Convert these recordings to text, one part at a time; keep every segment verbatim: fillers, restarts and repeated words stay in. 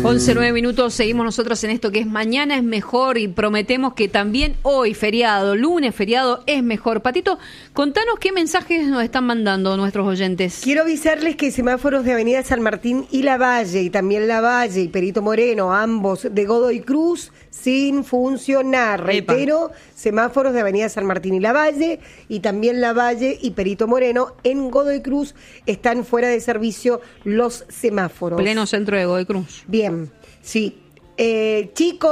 once, nueve minutos, seguimos nosotros en esto que es Mañana es Mejor y prometemos que también hoy, feriado, lunes feriado, es mejor. Patito, contanos qué mensajes nos están mandando nuestros oyentes. Quiero avisarles que semáforos de Avenida San Martín y Lavalle, y también Lavalle y Perito Moreno, ambos de Godoy Cruz, sin funcionar. Reitero, semáforos de Avenida San Martín y Lavalle, y también Lavalle y Perito Moreno en Godoy Cruz están fuera de servicio los semáforos. Pleno centro de Godoy Cruz. Bien, sí. Eh,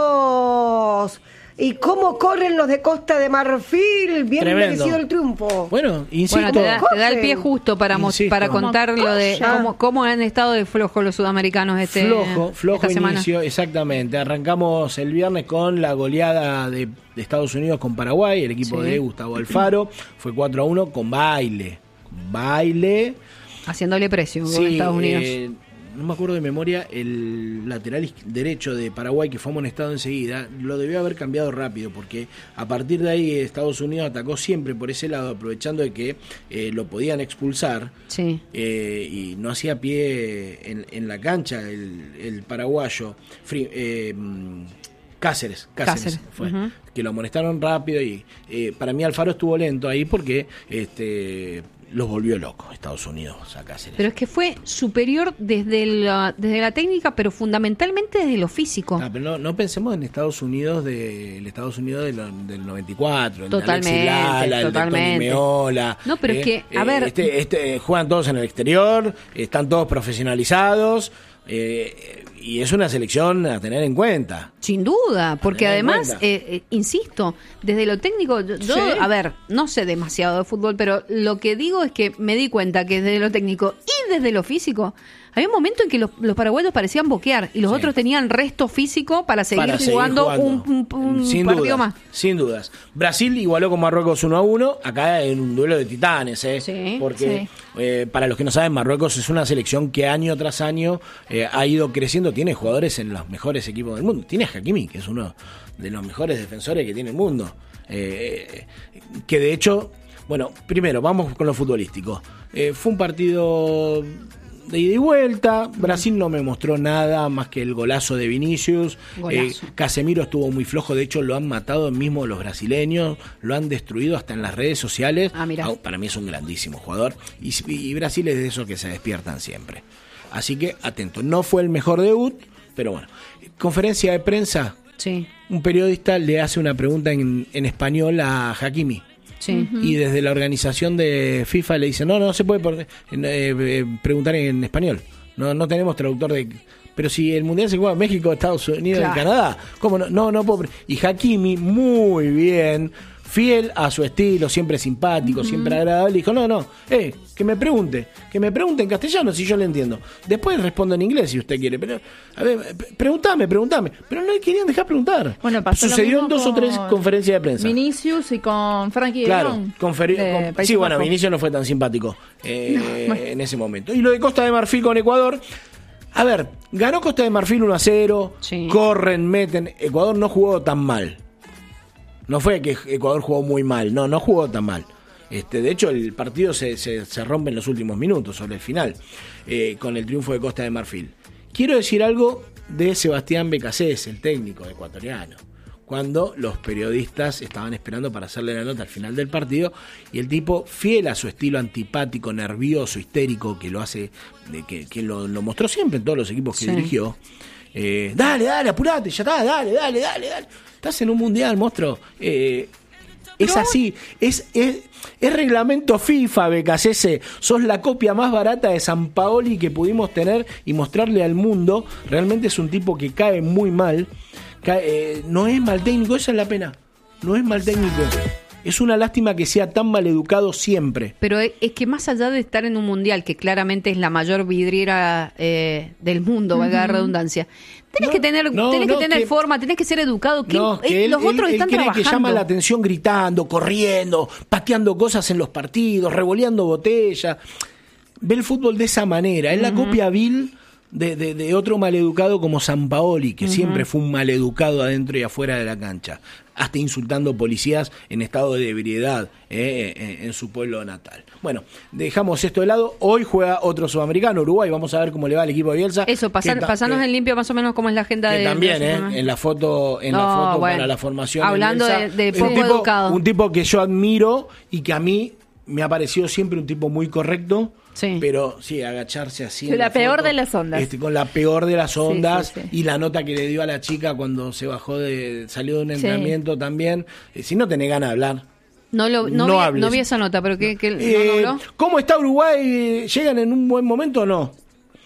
chicos, ¿y cómo corren los de Costa de Marfil? Bien Tremendo. merecido el triunfo. Bueno, insisto. Bueno, te da, te da el pie justo para, mos- para contar lo de cómo, cómo han estado de flojos los sudamericanos este, flojo, flojo esta semana. inicio, exactamente. Arrancamos el viernes con la goleada de, de Estados Unidos con Paraguay, el equipo Sí. de Gustavo Alfaro. Fue cuatro a uno con baile. Baile. Haciéndole precio Sí, con Estados Unidos. Eh, no me acuerdo de memoria, el lateral derecho de Paraguay, que fue amonestado enseguida, lo debió haber cambiado rápido, porque a partir de ahí Estados Unidos atacó siempre por ese lado, aprovechando de que eh, lo podían expulsar, Sí. eh, y no hacía pie en, en la cancha el, el paraguayo. Fri- eh, Cáceres, Cáceres, Cáceres, fue, uh-huh. que lo amonestaron rápido y eh, para mí Alfaro estuvo lento ahí porque este los volvió locos Estados Unidos a Cáceres. Pero es que fue superior desde la, desde la técnica, pero fundamentalmente desde lo físico. Ah, pero no, no pensemos en Estados Unidos de, el Estados Unidos de lo, del noventa y cuatro, el Totalmente, de Alexis Lala, el totalmente. de Tony Meola. No, pero es que, a ver- Este, este, juegan todos en el exterior, están todos profesionalizados, eh, y es una selección a tener en cuenta. Sin duda, porque tener en además, cuenta. eh, eh, insisto, desde lo técnico, yo, yo, Sí. a ver, no sé demasiado de fútbol, pero lo que digo es que me di cuenta que desde lo técnico y desde lo físico, había un momento en que los, los paraguayos parecían boquear y los Sí. otros tenían resto físico para seguir, Para seguir jugando, jugando. un, un- un Sin partido dudas, más. Sin dudas. Brasil igualó con Marruecos uno a uno, acá en un duelo de titanes, ¿eh? Sí, porque sí. eh, para los que no saben, Marruecos es una selección que año tras año eh, ha ido creciendo, tiene jugadores en los mejores equipos del mundo. Tiene a Hakimi, que es uno de los mejores defensores que tiene el mundo. Eh, que de hecho, bueno, primero, vamos con lo futbolístico. Eh, fue un partido de ida y vuelta. Brasil no me mostró nada más que el golazo de Vinicius. Golazo. Eh, Casemiro estuvo muy flojo, de hecho lo han matado mismo los brasileños, lo han destruido hasta en las redes sociales. Ah, mira. Ah, para mí es un grandísimo jugador y, y Brasil es de esos que se despiertan siempre. Así que atento, no fue el mejor debut, pero bueno. Conferencia de prensa, Sí, un periodista le hace una pregunta en, en español a Hakimi. sí. Y desde la organización de FIFA le dicen, no, no se puede por- eh, eh, preguntar en español. No, no tenemos traductor de... Pero si el Mundial se juega en México, Estados Unidos Claro. y Canadá, ¿cómo no? No, no puedo... pre- Y Hakimi, muy bien, fiel a su estilo, siempre simpático, uh-huh. siempre agradable, dijo, no, no, eh, que me pregunte, que me pregunte en castellano si yo le entiendo. Después respondo en inglés si usted quiere, pero, a ver, preguntame, preguntame. Pero no le querían dejar preguntar. Bueno, pasó Sucedió lo en dos mismo o tres con conferencias de prensa. Vinicius y con Frankie de Claro, Jong, conferi- de con- Países sí, bueno, Bajos. Vinicius no fue tan simpático eh, en ese momento. Y lo de Costa de Marfil con Ecuador, a ver, ganó Costa de Marfil uno a cero, Sí. corren, meten. Ecuador no jugó tan mal. No fue que Ecuador jugó muy mal, no, no jugó tan mal. Este, de hecho, el partido se, se, se rompe en los últimos minutos, sobre el final, eh, con el triunfo de Costa de Marfil. Quiero decir algo de Sebastián Becasés, el técnico ecuatoriano, cuando los periodistas estaban esperando para hacerle la nota al final del partido, y el tipo, fiel a su estilo antipático, nervioso, histérico, que lo hace, de que, que lo, lo mostró siempre en todos los equipos que Sí. dirigió, eh, dale, dale, apurate, ya está, dale, dale, dale, dale. Estás en un mundial, monstruo. Eh, es así, es, es, es reglamento FIFA, Becasese. Sos la copia más barata de San Paoli que pudimos tener y mostrarle al mundo. Realmente es un tipo que cae muy mal. Cae, eh, no es mal técnico, esa es la pena. No es mal técnico. Es una lástima que sea tan mal educado siempre. Pero es es que más allá de estar en un mundial, que claramente es la mayor vidriera eh, del mundo, valga la redundancia, tenés No, que tener, no, tenés no, que tener que- forma, tenés que ser educado. Que, No, eh, que él, los otros él- él están cree trabajando. que llama la atención gritando, corriendo, pateando cosas en los partidos, revoleando botellas. Ve el fútbol de esa manera. Es la copia vil de, de, de otro maleducado como Sampaoli, que Uh-huh. siempre fue un maleducado adentro y afuera de la cancha, hasta insultando policías en estado de ebriedad eh, en, en su pueblo natal. Bueno, dejamos esto de lado. Hoy juega otro sudamericano, Uruguay. Vamos a ver cómo le va al equipo de Bielsa. Eso, pasar, ta- pasanos que, en limpio más o menos cómo es la agenda que de... también, de eh, en la foto, en No, la foto bueno. para la formación. Hablando de, de- Bielsa, de es poco un tipo, educado. un tipo que yo admiro y que a mí me ha parecido siempre un tipo muy correcto. Sí. Pero sí, agacharse así. Con en la peor foto, de las ondas. este, con la peor de las ondas. sí, sí. Y la nota que le dio a la chica cuando se bajó de. Salió de un Sí. entrenamiento también. Eh, si no tenés ganas de hablar. No, lo, no, No vi, hables. no vi esa nota, pero que, que no, Eh, no habló. ¿Cómo está Uruguay? ¿Llegan en un buen momento o no?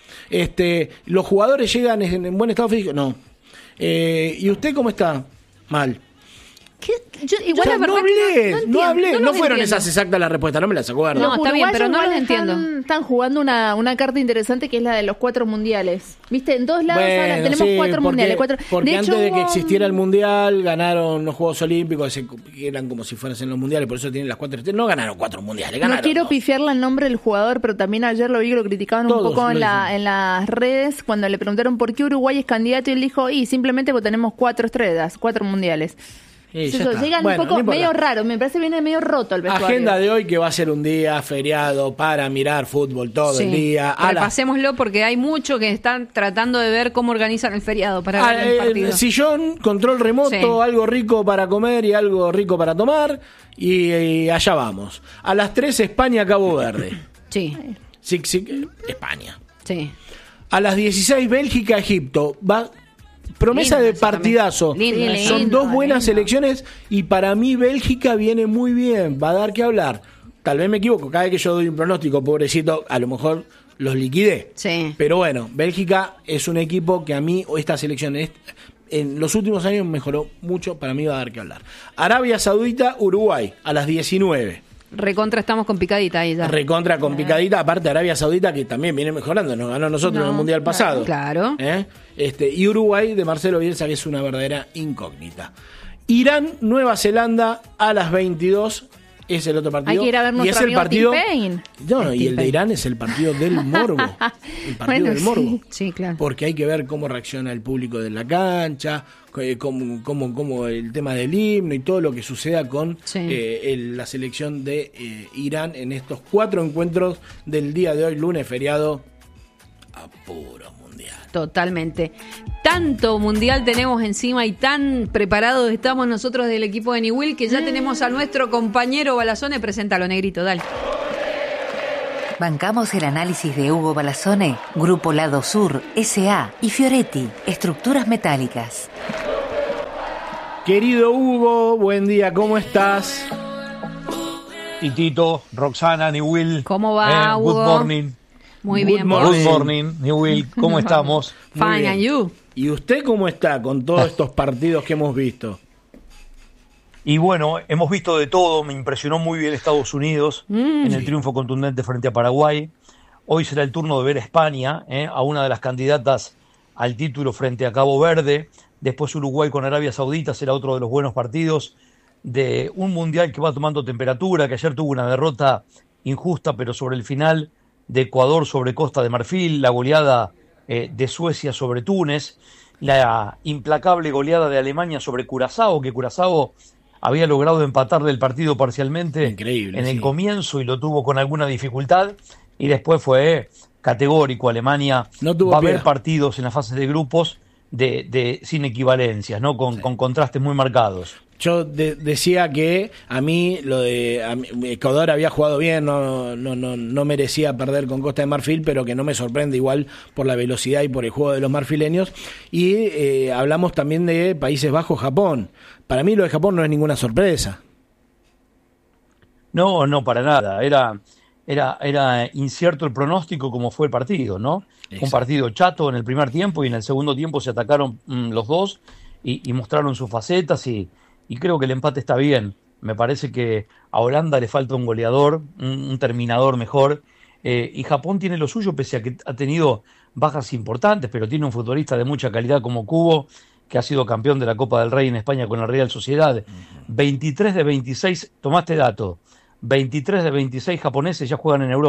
Este, ¿Los jugadores llegan en, en buen estado físico? No. Eh, ¿Y usted cómo está? Mal. ¿Qué? Yo, igual Ya, la verdad no que hablé, no, entiendo, hablé. No, los fueron entiendo. esas exactas las respuestas, no me las acuerdo. No, Los está bien, pero no uruguayos los igual entiendo. Están, están jugando una, una carta interesante que es la de los cuatro mundiales. ¿Viste? En todos lados Bueno, ahora tenemos sí, cuatro porque, mundiales. Cuatro... porque de antes hecho, de que hubo- existiera el mundial, ganaron los Juegos Olímpicos, se- que eran como si fueran los mundiales, por eso tienen las cuatro. No ganaron cuatro mundiales, ganaron No quiero dos. pifiarle el nombre del jugador, pero también ayer lo vi que lo criticaban un Todos poco lo en, la, dicen. en las redes cuando le preguntaron por qué Uruguay es candidato y él dijo, y simplemente porque tenemos cuatro estrellas, cuatro mundiales. Sí, ya Eso, está. llegan Bueno, un poco no importa. medio raro, me parece viene medio roto el vestuario. Agenda de hoy que va a ser un día feriado para mirar fútbol todo Sí. el día. A la- Repasémoslo porque hay mucho que están tratando de ver cómo organizan el feriado para Ah, ver el eh, partido. sillón, control remoto, Sí. algo rico para comer y algo rico para tomar. Y, y allá vamos. A las tres, España, Cabo Verde. Sí, Sí, sí, eh, España. sí. A las dieciséis, Bélgica, Egipto. Va. Promesa Lindo de eso también. partidazo. Lindo Sí, eso. Son lindo, dos buenas lindo. selecciones y para mí Bélgica viene muy bien. Va a dar que hablar. Tal vez me equivoco. Cada vez que yo doy un pronóstico, pobrecito, a lo mejor los liquidé. Sí. Pero bueno, Bélgica es un equipo que a mí, o esta selección, es- en los últimos años mejoró mucho. Para mí va a dar que hablar. Arabia Saudita, Uruguay, a las diecinueve. Recontra estamos con picadita ahí ya. Recontra con picadita, aparte Arabia Saudita que también viene mejorando, nos ganó a nosotros en el Mundial pasado. Claro. ¿Eh? Este, y Uruguay de Marcelo Bielsa, que es una verdadera incógnita. Irán, Nueva Zelanda a las veintidós es el otro partido. Hay que ir a ver y nuestro es el amigo partido. T-Pain. No, no, El y el de T-Pain. Irán es el partido del morbo. El partido Bueno, del morbo. sí. Sí, claro. Porque hay que ver cómo reacciona el público de la cancha, eh, cómo, cómo, cómo el tema del himno y todo lo que suceda con Sí. eh, el- la selección de eh, Irán en estos cuatro encuentros del día de hoy, lunes feriado, a puro mundial. Totalmente. Tanto mundial tenemos encima y tan preparados estamos nosotros del equipo de Niwil que ya tenemos a nuestro compañero Balazone. Preséntalo, negrito, dale. Bancamos el análisis de Hugo Balazone, Grupo Lado Sur, S A y Fioretti, Estructuras Metálicas. Querido Hugo, buen día, ¿cómo estás? Titito, Roxana, Niwil. ¿Cómo va, Good Hugo? morning. Muy Good bien, morning. vos. Good morning, Niwil. ¿Cómo estamos? Muy Fine, bien. and you. ¿Y usted cómo está con todos estos partidos que hemos visto? Y bueno, hemos visto de todo. Me impresionó muy bien Estados Unidos en el triunfo contundente frente a Paraguay. Hoy será el turno de ver a España, ¿eh? a una de las candidatas al título frente a Cabo Verde. Después Uruguay con Arabia Saudita será otro de los buenos partidos de un mundial que va tomando temperatura, que ayer tuvo una derrota injusta, pero sobre el final de Ecuador sobre Costa de Marfil, la goleada eh, de Suecia sobre Túnez, la implacable goleada de Alemania sobre Curazao, que Curazao había logrado empatarle el partido parcialmente Increíble, en el sí. comienzo y lo tuvo con alguna dificultad, y después fue categórico. Alemania No tuvo va a haber piedad. partidos en la fase de grupos de, de sin equivalencias, ¿no? Con, con contrastes muy marcados. Yo de- decía que a mí lo de a mí, Ecuador había jugado bien, no, no, no, no merecía perder con Costa de Marfil, pero que no me sorprende igual por la velocidad y por el juego de los marfileños. Y eh, hablamos también de Países Bajos, Japón. Para mí lo de Japón no es ninguna sorpresa. No, no, para nada. Era, era, era incierto el pronóstico como fue el partido, ¿no? Exacto. Un partido chato en el primer tiempo y en el segundo tiempo se atacaron mm, los dos y, y mostraron sus facetas y, y creo que el empate está bien. Me parece que a Holanda le falta un goleador, un, un terminador mejor, eh, y Japón tiene lo suyo pese a que ha tenido bajas importantes, pero tiene un futbolista de mucha calidad como Kubo, que ha sido campeón de la Copa del Rey en España con la Real Sociedad. veintitrés de veintiséis, tomaste dato, veintitrés de veintiséis japoneses ya juegan en Europa.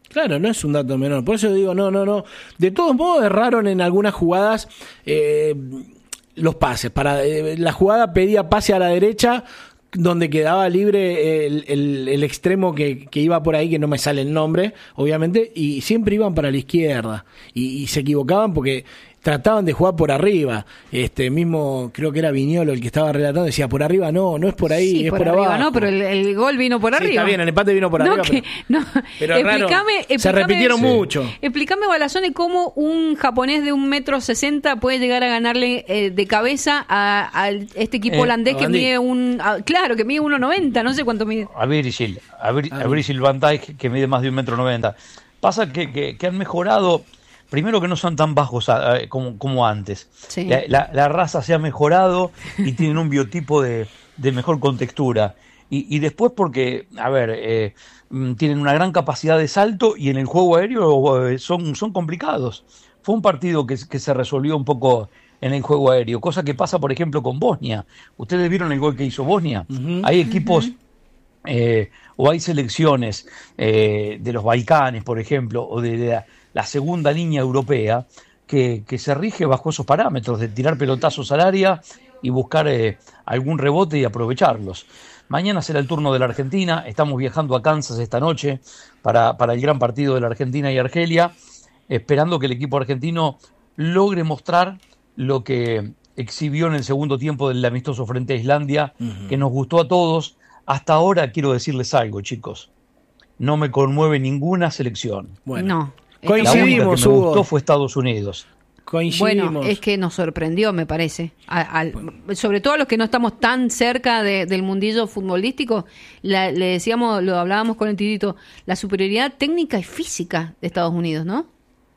Claro, no es un dato menor. Por eso digo, no, no, no. De todos modos, erraron en algunas jugadas eh, los pases. Para eh, la jugada pedía pase a la derecha, donde quedaba libre el, el, el extremo que, que iba por ahí, que no me sale el nombre, obviamente, y siempre iban para la izquierda. Y, y se equivocaban porque trataban de jugar por arriba. Este mismo, creo que era Viñolo el que estaba relatando, decía, por arriba no, no es por ahí, sí, es por, por arriba, abajo. No, pero el, el gol vino por sí, arriba. Está bien, el empate vino por no, arriba. Que, pero no, pero explícame, raro, explícame, se repitieron sí. mucho. Explícame, Balazone, cómo un japonés de un metro sesenta puede llegar a ganarle eh, de cabeza a, a este equipo Eh, holandés que Bandí. mide un... A, claro, que mide uno noventa, no sé cuánto mide. A Virgil, a, Vir, a Virgil van Dijk, que mide más de un metro noventa. Pasa que, que, que han mejorado, primero que no son tan bajos a, a, como, como antes. Sí. La, la, la raza se ha mejorado y tienen un biotipo de, de mejor contextura. Y, y después porque, a ver, eh, tienen una gran capacidad de salto y en el juego aéreo eh, son, son complicados. Fue un partido que, que se resolvió un poco en el juego aéreo, cosa que pasa, por ejemplo, con Bosnia. Ustedes vieron el gol que hizo Bosnia. Uh-huh. Hay equipos... Uh-huh. Eh, o hay selecciones eh, de los Balcanes, por ejemplo, o de, de la, la segunda línea europea, que, que se rige bajo esos parámetros de tirar pelotazos al área y buscar eh, algún rebote y aprovecharlos. Mañana será el turno de la Argentina, estamos viajando a Kansas esta noche para, para el gran partido de la Argentina y Argelia, esperando que el equipo argentino logre mostrar lo que exhibió en el segundo tiempo del amistoso frente a Islandia, uh-huh. que nos gustó a todos. Hasta ahora quiero decirles algo, chicos. No me conmueve ninguna selección. Bueno, no. Coincidimos, la única que me Hugo. gustó fue Estados Unidos. Coincidimos. Bueno, es que nos sorprendió, me parece. A, a, sobre todo a los que no estamos tan cerca de, del mundillo futbolístico, la, le decíamos, lo hablábamos con el Titito, la superioridad técnica y física de Estados Unidos, ¿no?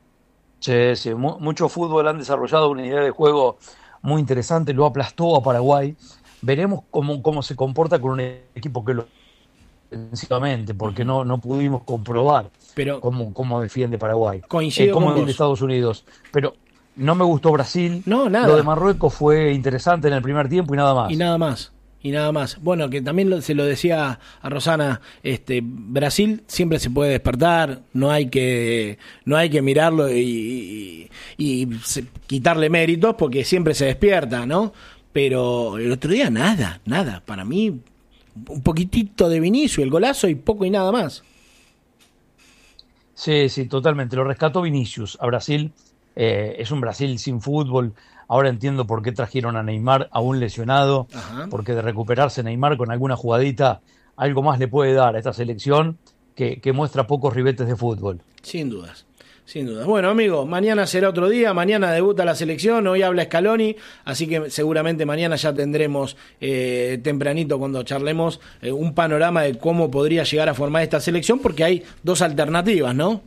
Sí, sí. Mu- mucho fútbol han desarrollado una idea de juego muy interesante, lo aplastó a Paraguay. Veremos cómo, cómo se comporta con un equipo que lo defensivamente, porque no, no pudimos comprobar pero cómo, cómo defiende Paraguay, coincido eh, cómo con defiende vos. Estados Unidos. Pero no me gustó Brasil. No, nada. Lo de Marruecos fue interesante en el primer tiempo y nada más. Y nada más. Y nada más. Bueno, que también lo, se lo decía a Rosana, este Brasil siempre se puede despertar, no hay que no hay que mirarlo y, y, y se, quitarle méritos porque siempre se despierta, ¿no? Pero el otro día nada, nada. Para mí, un poquitito de Vinicius, el golazo y poco y nada más. Sí, sí, totalmente. Lo rescató Vinicius a Brasil. Eh, es un Brasil sin fútbol. Ahora entiendo por qué trajeron a Neymar aún lesionado. Ajá. Porque de recuperarse Neymar con alguna jugadita, algo más le puede dar a esta selección que, que muestra pocos ribetes de fútbol. Sin dudas. Sin duda. Bueno, amigos, mañana será otro día, mañana debuta la selección, hoy habla Scaloni, así que seguramente mañana ya tendremos eh, tempranito cuando charlemos eh, un panorama de cómo podría llegar a formar esta selección, porque hay dos alternativas, ¿no?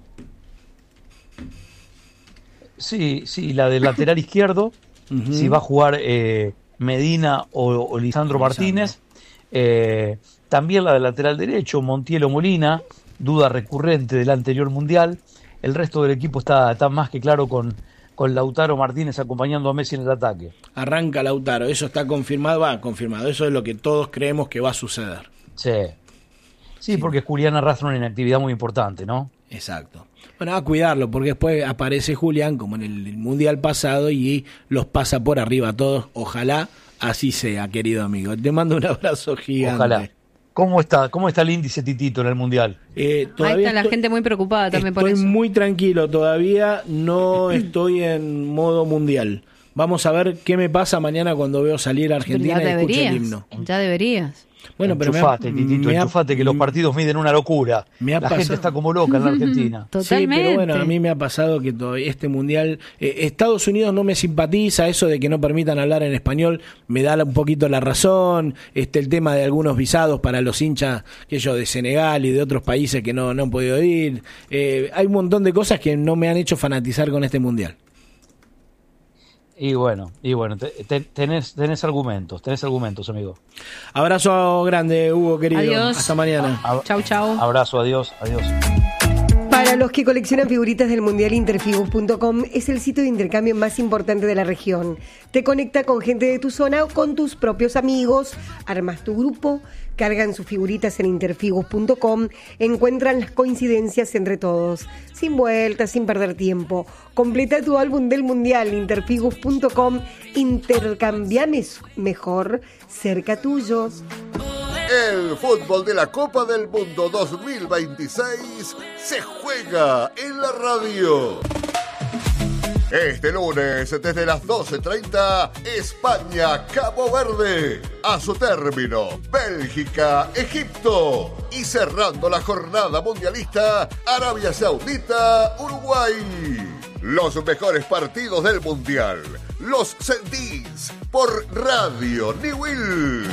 Sí, sí, la del lateral izquierdo, uh-huh. si va a jugar eh, Medina o, o Lisandro Martínez, eh, también la del lateral derecho, Montiel o Molina, duda recurrente del anterior Mundial. El resto del equipo está, está más que claro con, con Lautaro Martínez acompañando a Messi en el ataque. Arranca Lautaro, eso está confirmado, va, confirmado, eso es lo que todos creemos que va a suceder. Sí, sí, sí. Porque Julián arrastra una inactividad muy importante, ¿no? Exacto. Bueno, a cuidarlo, porque después aparece Julián, como en el Mundial pasado, y los pasa por arriba a todos. Ojalá así sea, querido amigo. Te mando un abrazo gigante. Ojalá. ¿Cómo está, cómo está el índice Titito en el Mundial? Eh, Ahí está la estoy, gente muy preocupada también por eso. Estoy muy tranquilo, todavía no estoy en modo mundial. Vamos a ver qué me pasa mañana cuando veo salir a Argentina ya y escucho el deberías, himno. Ya deberías. Bueno, pero enchufate, me ha, Titito, me ha, enchufate que los partidos miden una locura. Me ha la pasado. gente está como loca en la Argentina. Totalmente. Sí, pero bueno, a mí me ha pasado que todo este mundial, eh, Estados Unidos no me simpatiza, eso de que no permitan hablar en español, me da un poquito la razón, este el tema de algunos visados para los hinchas que yo de Senegal y de otros países que no, no han podido ir. Eh, hay un montón de cosas que no me han hecho fanatizar con este mundial. Y bueno, y bueno, te, te, tenés, tenés argumentos, tenés argumentos, amigo. Abrazo grande, Hugo, querido. Adiós. Hasta mañana. Chau, chau. Abrazo, adiós, adiós. Para los que coleccionan figuritas del Mundial, interfigus punto com es el sitio de intercambio más importante de la región. Te conecta con gente de tu zona o con tus propios amigos, armas tu grupo, cargan sus figuritas en interfigus punto com, encuentran las coincidencias entre todos, sin vueltas, sin perder tiempo. Completa tu álbum del Mundial, interfigus punto com, intercambiame mejor cerca tuyo. El fútbol de la Copa del Mundo dos mil veintiséis se juega en la radio. Este lunes, desde las doce treinta, España-Cabo Verde. A su término, Bélgica-Egipto. Y cerrando la jornada mundialista, Arabia Saudita-Uruguay. Los mejores partidos del Mundial los sentís por Radio Newell.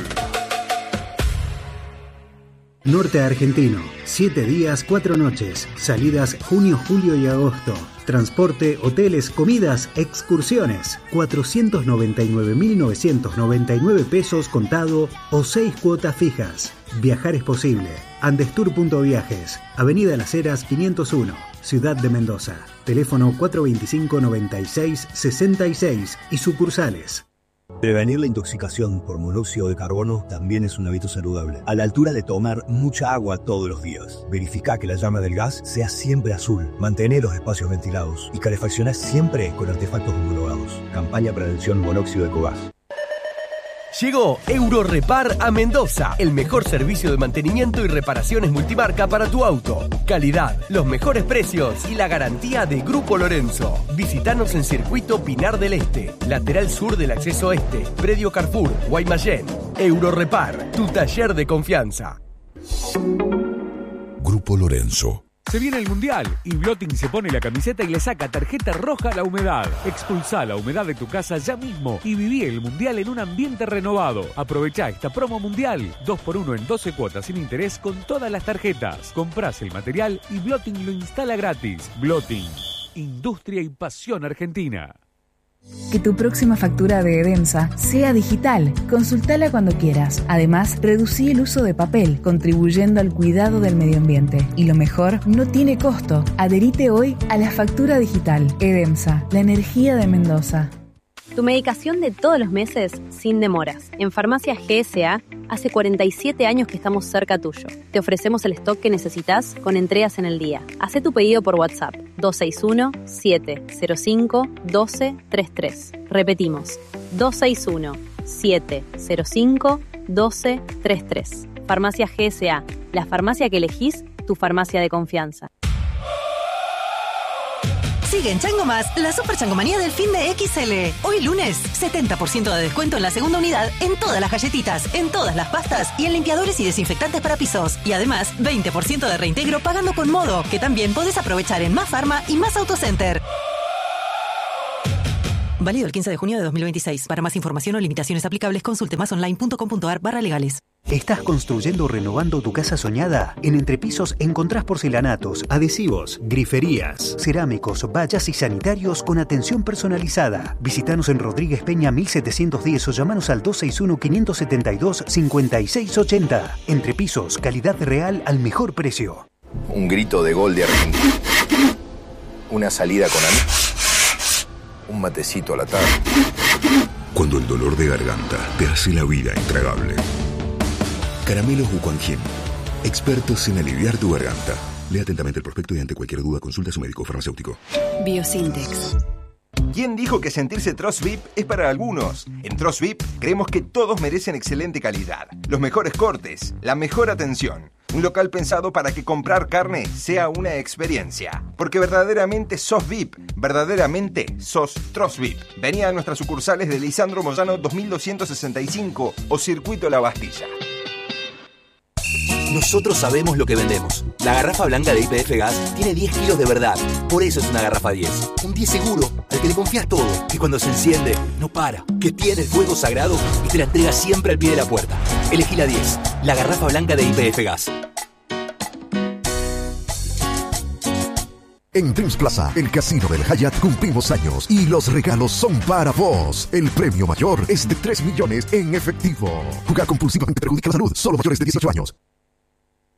Norte Argentino, siete días, cuatro noches, salidas junio, julio y agosto. Transporte, hoteles, comidas, excursiones. cuatrocientos noventa y nueve mil novecientos noventa y nueve pesos contado o seis cuotas fijas. Viajar es posible. Andestur punto viajes, Avenida Las Heras quinientos uno, Ciudad de Mendoza. Teléfono cuatro veinticinco, noventa y seis, sesenta y seis y sucursales. Prevenir la intoxicación por monóxido de carbono también es un hábito saludable. A la altura de tomar mucha agua todos los días. Verifica que la llama del gas sea siempre azul. Mantener los espacios ventilados. Y calefaccionar siempre con artefactos homologados. Campaña Prevención Monóxido de Cobas. Llegó Eurorepar a Mendoza, el mejor servicio de mantenimiento y reparaciones multimarca para tu auto. Calidad, los mejores precios y la garantía de Grupo Lorenzo. Visítanos en Circuito Pinar del Este, lateral sur del acceso este, predio Carrefour, Guaymallén. Eurorepar, tu taller de confianza. Grupo Lorenzo. Se viene el Mundial y Blotting se pone la camiseta y le saca tarjeta roja a la humedad. Expulsá la humedad de tu casa ya mismo y viví el Mundial en un ambiente renovado. Aprovechá esta promo Mundial. dos por uno en doce cuotas sin interés con todas las tarjetas. Comprás el material y Blotting lo instala gratis. Blotting, industria y pasión argentina. Que tu próxima factura de Edemsa sea digital. Consultala cuando quieras. Además, reducí el uso de papel, contribuyendo al cuidado del medio ambiente. Y lo mejor, no tiene costo. Adherite hoy a la factura digital. Edemsa, la energía de Mendoza. Tu medicación de todos los meses sin demoras. En Farmacia G S A hace cuarenta y siete años que estamos cerca tuyo. Te ofrecemos el stock que necesitas con entregas en el día. Hacé tu pedido por WhatsApp dos seis uno, siete cero cinco, uno dos tres tres. Repetimos, dos seis uno, siete cero cinco, uno dos tres tres. Farmacia G S A, la farmacia que elegís, tu farmacia de confianza. Sigue en Chango Más la super changomanía del fin de X L. Hoy lunes, setenta por ciento de descuento en la segunda unidad en todas las galletitas, en todas las pastas y en limpiadores y desinfectantes para pisos. Y además, veinte por ciento de reintegro pagando con Modo, que también podés aprovechar en Más Farma y Más Autocenter. Válido el quince de junio de dos mil veintiséis. Para más información o limitaciones aplicables, consulte masonline punto com punto a r barra legales. ¿Estás construyendo o renovando tu casa soñada? En Entrepisos encontrás porcelanatos, adhesivos, griferías, cerámicos, vallas y sanitarios con atención personalizada. Visítanos en Rodríguez Peña mil setecientos diez o llamanos al dos seis uno, cinco siete dos, cinco seis ocho cero. Entrepisos, calidad real al mejor precio. Un grito de gol de Argentina. Una salida con amigos. Un matecito a la tarde. Cuando el dolor de garganta te hace la vida intragable. Caramelos Wuquanjin, expertos en aliviar tu garganta. Lea atentamente el prospecto y ante cualquier duda consulta a su médico farmacéutico. Biosintex. ¿Quién dijo que sentirse Trust V I P es para algunos? En Trust V I P creemos que todos merecen excelente calidad, los mejores cortes, la mejor atención. Un local pensado para que comprar carne sea una experiencia. Porque verdaderamente sos V I P, verdaderamente sos Trust V I P. Vení a nuestras sucursales de Lisandro Moyano dos mil doscientos sesenta y cinco o Circuito La Bastilla. Nosotros sabemos lo que vendemos. La garrafa blanca de Y P F Gas tiene diez kilos de verdad. Por eso es una garrafa diez. Un diez seguro, al que le confías todo. Que cuando se enciende, no para. Que tiene el fuego sagrado y te la entrega siempre al pie de la puerta. Elegí la diez. La garrafa blanca de Y P F Gas. En Dreams Plaza, el casino del Hyatt, cumplimos años y los regalos son para vos. El premio mayor es de tres millones en efectivo. Jugar compulsivamente perjudica la salud. Solo mayores de dieciocho años.